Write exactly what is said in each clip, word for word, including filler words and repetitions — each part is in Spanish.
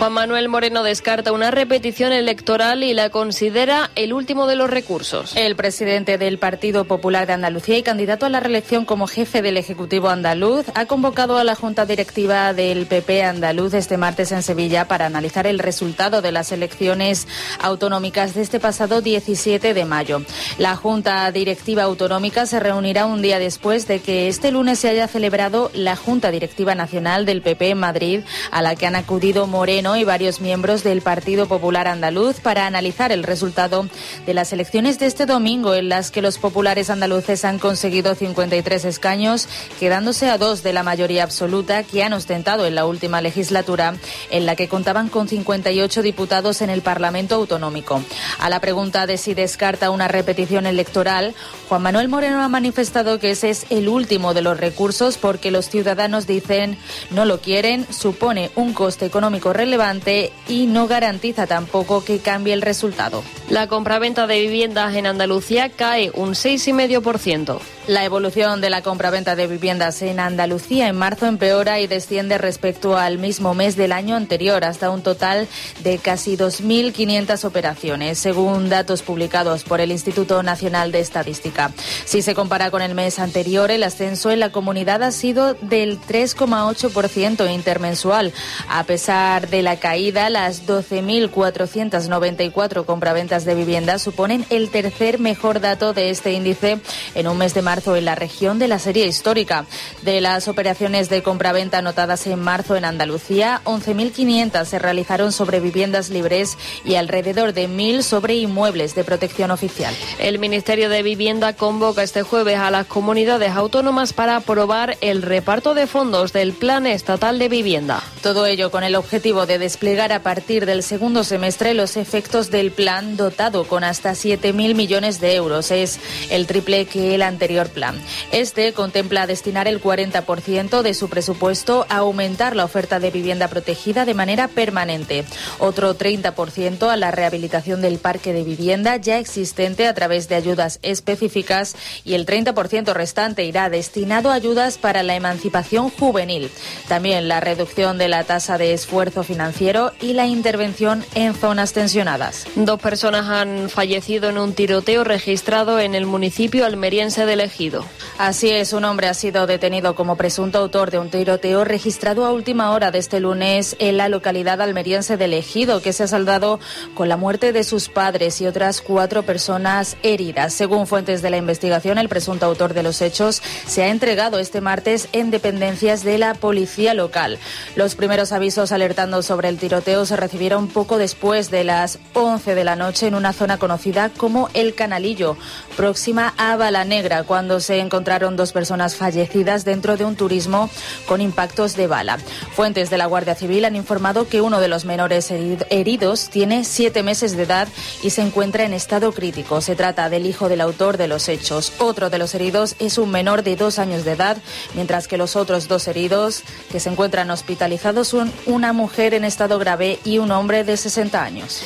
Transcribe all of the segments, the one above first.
Juan Manuel Moreno descarta una repetición electoral y la considera el último de los recursos. El presidente del Partido Popular de Andalucía y candidato a la reelección como jefe del Ejecutivo andaluz ha convocado a la Junta Directiva del P P andaluz este martes en Sevilla para analizar el resultado de las elecciones autonómicas de este pasado diecisiete de mayo. La Junta Directiva Autonómica se reunirá un día después de que este lunes se haya celebrado la Junta Directiva Nacional del P P en Madrid, a la que han acudido Moreno y varios miembros del Partido Popular andaluz para analizar el resultado de las elecciones de este domingo, en las que los populares andaluces han conseguido cincuenta y tres escaños, quedándose a dos de la mayoría absoluta que han ostentado en la última legislatura, en la que contaban con cincuenta y ocho diputados en el Parlamento Autonómico. A la pregunta de si descarta una repetición electoral, Juan Manuel Moreno ha manifestado que ese es el último de los recursos porque los ciudadanos dicen no lo quieren, supone un coste económico relevante y no garantiza tampoco que cambie el resultado. La compraventa de viviendas en Andalucía cae un seis coma cinco por ciento. La evolución de la compraventa de viviendas en Andalucía en marzo empeora y desciende respecto al mismo mes del año anterior, hasta un total de casi dos mil quinientas operaciones, según datos publicados por el Instituto Nacional de Estadística. Si se compara con el mes anterior, el ascenso en la comunidad ha sido del tres coma ocho por ciento intermensual. A pesar de la caída, las doce mil cuatrocientas noventa y cuatro compraventas de viviendas suponen el tercer mejor dato de este índice en un mes de marzo en la región de la serie histórica. De las operaciones de compraventa anotadas en marzo en Andalucía, once mil quinientas se realizaron sobre viviendas libres y alrededor de mil sobre inmuebles de protección oficial. El Ministerio de Vivienda convoca este jueves a las comunidades autónomas para aprobar el reparto de fondos del Plan Estatal de Vivienda. Todo ello con el objetivo de desplegar a partir del segundo semestre los efectos del plan, dotado con hasta siete mil millones de euros. Es el triple que el anterior plan. Este contempla destinar el cuarenta por ciento de su presupuesto a aumentar la oferta de vivienda protegida de manera permanente, otro treinta por ciento a la rehabilitación del parque de vivienda ya existente a través de ayudas específicas y el treinta por ciento restante irá destinado a ayudas para la emancipación juvenil. También la reducción de la tasa de esfuerzo financiero y la intervención en zonas tensionadas. Dos personas han fallecido en un tiroteo registrado en el municipio almeriense del Ejido. Así es, un hombre ha sido detenido como presunto autor de un tiroteo registrado a última hora de este lunes en la localidad almeriense del Ejido, que se ha saldado con la muerte de sus padres y otras cuatro personas heridas. Según fuentes de la investigación, el presunto autor de los hechos se ha entregado este martes en dependencias de la policía local. Los primeros avisos alertando sobre el tiroteo se recibieron poco después de las once de la noche en una zona conocida como El Canalillo, próxima a Balanegra, cuando se encontraron dos personas fallecidas dentro de un turismo con impactos de bala. Fuentes de la Guardia Civil han informado que uno de los menores heridos tiene siete meses de edad y se encuentra en estado crítico. Se trata del hijo del autor de los hechos. Otro de los heridos es un menor de dos años de edad, mientras que los otros dos heridos que se encuentran hospitalizados son una mujer en estado grave y un hombre de sesenta años.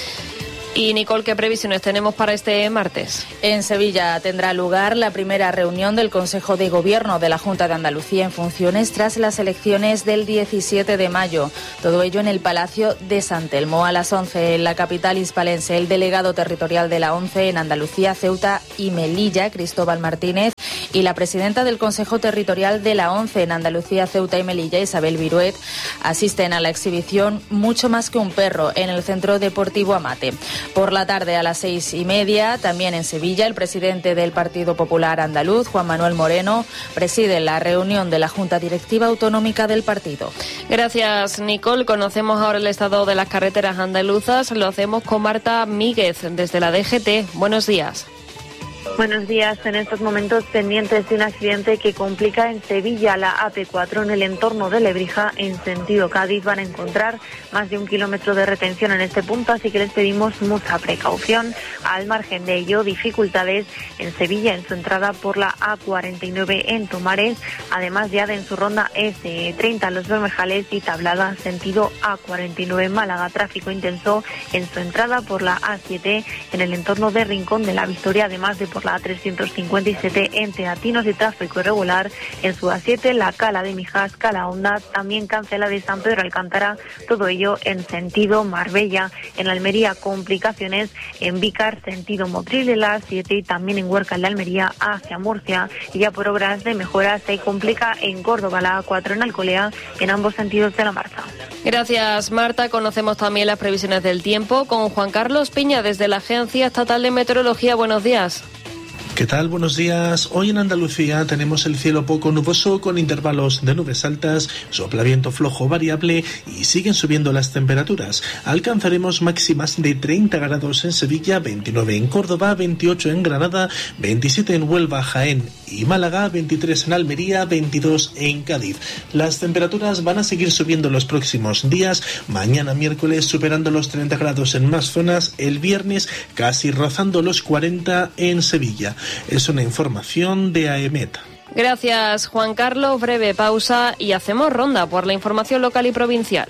Y Nicole, ¿qué previsiones tenemos para este martes? En Sevilla tendrá lugar la primera reunión del Consejo de Gobierno de la Junta de Andalucía en funciones tras las elecciones del diecisiete de mayo. Todo ello en el Palacio de San Telmo. A las once en la capital hispalense, el delegado territorial de la ONCE en Andalucía, Ceuta y Melilla, Cristóbal Martínez, y la presidenta del Consejo Territorial de la ONCE en Andalucía, Ceuta y Melilla, Isabel Viruet, asisten a la exhibición Mucho más que un perro en el Centro Deportivo Amate. Por la tarde a las seis y media, también en Sevilla, el presidente del Partido Popular andaluz, Juan Manuel Moreno, preside la reunión de la Junta Directiva Autonómica del partido. Gracias, Nicole. Conocemos ahora el estado de las carreteras andaluzas. Lo hacemos con Marta Míguez, desde la D G T. Buenos días. Buenos días. En estos momentos pendientes de un accidente que complica en Sevilla la A P cuatro en el entorno de Lebrija en sentido Cádiz. Van a encontrar más de un kilómetro de retención en este punto, así que les pedimos mucha precaución. Al margen de ello, dificultades en Sevilla en su entrada por la A cuarenta y nueve en Tomares, además ya de en su ronda S treinta Los Bermejales y Tablada sentido A cuarenta y nueve Málaga. Tráfico intenso en su entrada por la A siete en el entorno de Rincón de la Victoria, además de por la A trescientos cincuenta y siete en Teatinos y tráfico irregular en su A siete, la Cala de Mijas, Cala Honda, también cancela de San Pedro Alcántara, todo ello en sentido Marbella. En Almería, complicaciones en Vícar, sentido Motril de la A siete y también en Huércal de Almería hacia Murcia. Y ya por obras de mejora se complica en Córdoba la A cuatro en Alcolea en ambos sentidos de la marcha. Gracias, Marta. Conocemos también las previsiones del tiempo con Juan Carlos Piña desde la Agencia Estatal de Meteorología. Buenos días. ¿Qué tal? Buenos días. Hoy en Andalucía tenemos el cielo poco nuboso con intervalos de nubes altas, sopla viento flojo variable y siguen subiendo las temperaturas. Alcanzaremos máximas de treinta grados en Sevilla, veintinueve en Córdoba, veintiocho en Granada, veintisiete en Huelva, Jaén y Málaga, veintitrés en Almería, veintidós en Cádiz. Las temperaturas van a seguir subiendo los próximos días. Mañana miércoles superando los treinta grados en unas zonas, el viernes casi rozando los cuarenta en Sevilla. Es una información de AEMET. Gracias, Juan Carlos. Breve pausa y hacemos ronda por la información local y provincial.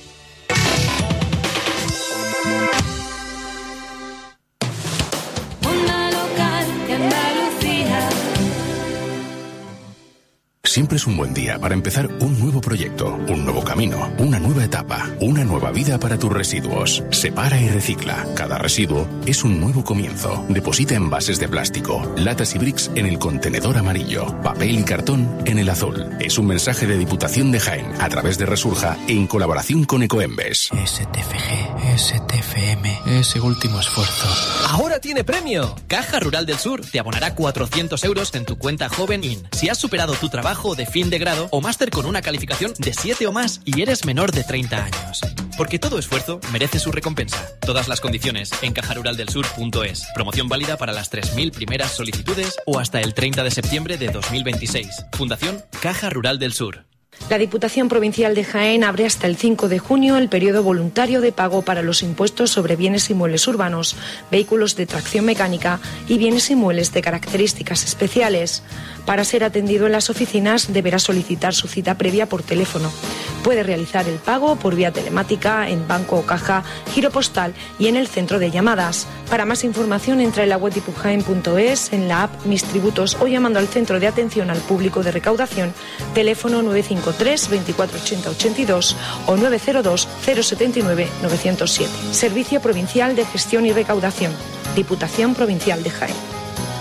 Siempre es un buen día para empezar un nuevo proyecto, un nuevo camino, una nueva etapa, una nueva vida para tus residuos. Separa y recicla. Cada residuo es un nuevo comienzo. Deposita envases de plástico, latas y bricks en el contenedor amarillo, papel y cartón en el azul. Es un mensaje de Diputación de Jaén a través de Resurja en colaboración con Ecoembes. S T F G, S T F M, ese último esfuerzo. ¡Ahora tiene premio! Caja Rural del Sur te abonará cuatrocientos euros en tu cuenta Joven In. Si has superado tu trabajo de fin de grado o máster con una calificación de siete o más y eres menor de treinta años. Porque todo esfuerzo merece su recompensa. Todas las condiciones en caja rural del sur punto es. Promoción válida para las tres mil primeras solicitudes o hasta el treinta de septiembre de dos mil veintiséis. Fundación Caja Rural del Sur. La Diputación Provincial de Jaén abre hasta el cinco de junio el periodo voluntario de pago para los impuestos sobre bienes inmuebles urbanos, vehículos de tracción mecánica y bienes inmuebles de características especiales. Para ser atendido en las oficinas deberá solicitar su cita previa por teléfono. Puede realizar el pago por vía telemática, en banco o caja, giro postal y en el centro de llamadas. Para más información entra en la web dipujaen punto es, en la app Mis Tributos o llamando al Centro de Atención al Público de Recaudación, teléfono nueve cinco tres, veinticuatro ochenta, ochenta y dos o nueve cero dos, cero setenta y nueve, novecientos siete. Servicio Provincial de Gestión y Recaudación. Diputación Provincial de Jaén.